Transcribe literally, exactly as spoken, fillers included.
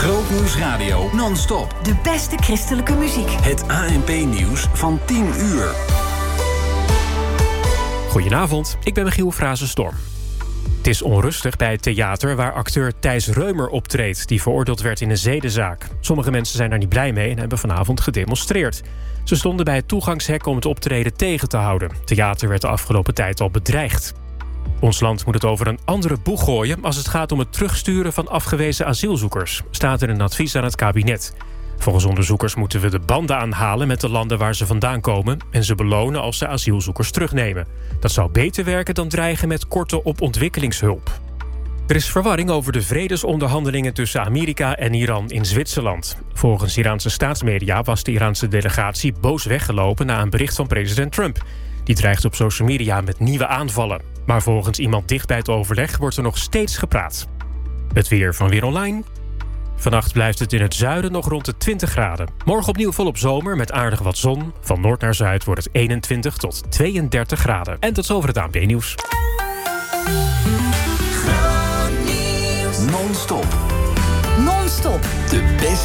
Grootnieuws Radio non-stop. De beste christelijke muziek. Het A N P-nieuws van tien uur. Goedenavond, ik ben Michiel Frazenstorm. Het is onrustig bij het theater waar acteur Thijs Reumer optreedt, die veroordeeld werd in een zedenzaak. Sommige mensen zijn daar niet blij mee en hebben vanavond gedemonstreerd. Ze stonden bij het toegangshek om het optreden tegen te houden. Het theater werd de afgelopen tijd al bedreigd. Ons land moet het over een andere boeg gooien als het gaat om het terugsturen van afgewezen asielzoekers, staat in een advies aan het kabinet. Volgens onderzoekers moeten we de banden aanhalen met de landen waar ze vandaan komen en ze belonen als ze asielzoekers terugnemen. Dat zou beter werken dan dreigen met korten op ontwikkelingshulp. Er is verwarring over de vredesonderhandelingen tussen Amerika en Iran in Zwitserland. Volgens Iraanse staatsmedia was de Iraanse delegatie boos weggelopen na een bericht van president Trump. Die dreigt op social media met nieuwe aanvallen. Maar volgens iemand dicht bij het overleg wordt er nog steeds gepraat. Het weer van Weer Online. Vannacht blijft het in het zuiden nog rond de twintig graden. Morgen opnieuw volop zomer met aardig wat zon. Van noord naar zuid wordt het eenentwintig tot tweeëndertig graden. En tot zover het A N P-nieuws. Non-stop. Non-stop. De beste